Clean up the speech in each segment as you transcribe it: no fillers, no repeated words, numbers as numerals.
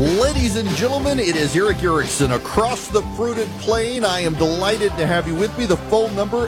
Ladies and gentlemen, it is Erick Erickson across the fruited plain. I am delighted to have you with me. The phone number,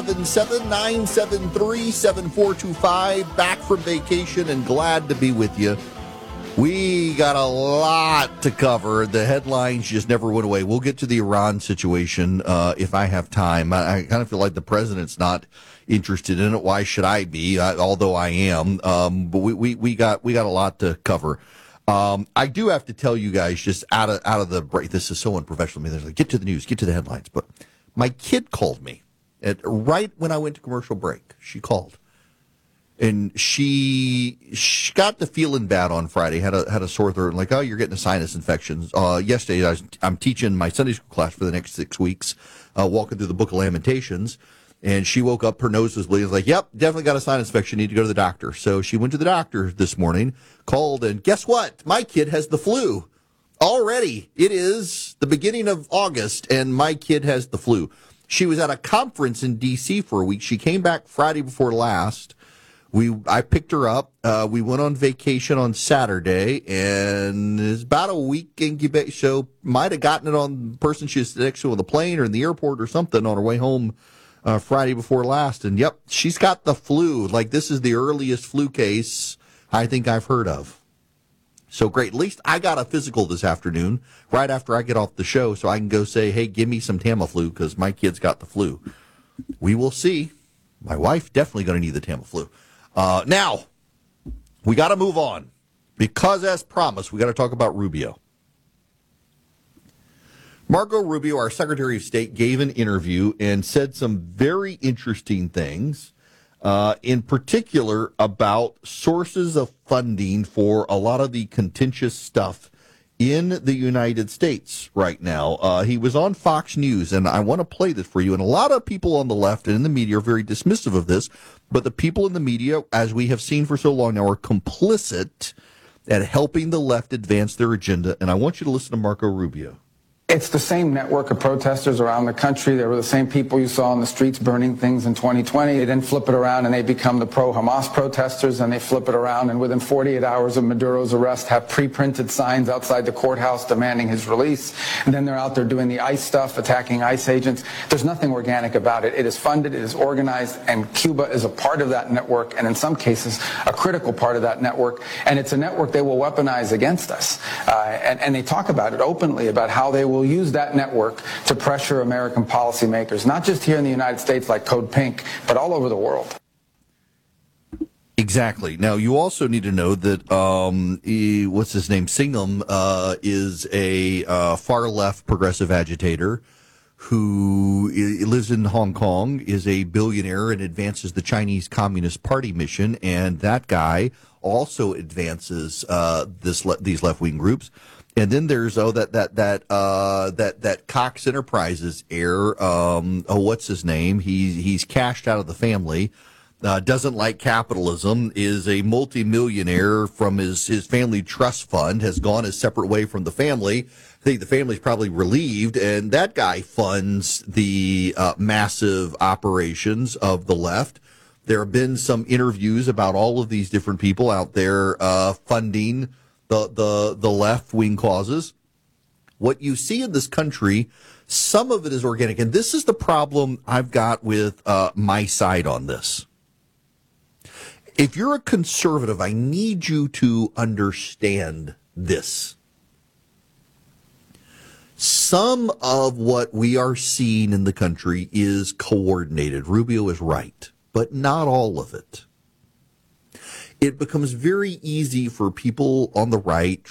877-973-7425. Back from vacation and glad to be with you. We got a lot to cover. The headlines just never went away. We'll get to the Iran situation if I have time. I kind of feel like the president's not interested in it. Why should I be? Although I am. But we got a lot to cover. I do have to tell you guys, just out of the break, this is so unprofessional. I mean, like, get to the news, get to the headlines. But my kid called me right when I went to commercial break. She called, and she got to feeling bad on Friday. Had a sore throat, and like, oh, you're getting a sinus infection. Yesterday, I'm teaching my Sunday school class for the next 6 weeks, walking through the Book of Lamentations. And she woke up, her nose was bleeding. Like, yep, definitely got a sinus infection. Need to go to the doctor. So she went to the doctor this morning, called, and guess what? My kid has the flu already. It is the beginning of August, and my kid has the flu. She was at a conference in D.C. for a week. She came back Friday before last. I picked her up. We went on vacation on Saturday, and it's about a week incubation. So might have gotten it on the person she was next to on the plane or in the airport or something on her way home. Friday before last, and yep, she's got the flu. Like, this is the earliest flu case I think I've heard of. So great. At least I got a physical this afternoon, right after I get off the show, so I can go say, hey, give me some Tamiflu, because my kid's got the flu. We will see. My wife definitely going to need the Tamiflu. Now, we got to move on, because as promised, we got to talk about Rubio. Marco Rubio, our Secretary of State, gave an interview and said some very interesting things, in particular about sources of funding for a lot of the contentious stuff in the United States right now. He was on Fox News, and I want to play this for you. And a lot of people on the left and in the media are very dismissive of this, but the people in the media, as we have seen for so long now, are complicit at helping the left advance their agenda. And I want you to listen to Marco Rubio. It's the same network of protesters around the country. They were the same people you saw on the streets burning things in 2020. They then flip it around and they become the pro-Hamas protesters, and they flip it around and within 48 hours of Maduro's arrest have pre-printed signs outside the courthouse demanding his release. And then they're out there doing the ICE stuff, attacking ICE agents. There's nothing organic about it. It is funded, it is organized, and Cuba is a part of that network, and in some cases a critical part of that network. And it's a network they will weaponize against us. And they talk about it openly, about how they will use that network to pressure American policymakers, not just here in the United States like Code Pink, but all over the world. Exactly. Now, you also need to know that, what's his name, Singham, is a far-left progressive agitator who lives in Hong Kong, is a billionaire, and advances the Chinese Communist Party mission, and that guy also advances these left-wing groups. And then there's that Cox Enterprises heir. What's his name? He's cashed out of the family. Doesn't like capitalism. Is a multimillionaire from his family trust fund. Has gone a separate way from the family. I think the family's probably relieved, and that guy funds the massive operations of the left. There have been some interviews about all of these different people out there funding the left-wing causes. What you see in this country, some of it is organic, and this is the problem I've got with my side on this. If you're a conservative, I need you to understand this. Some of what we are seeing in the country is coordinated. Rubio is right, but not all of it. It becomes very easy for people on the right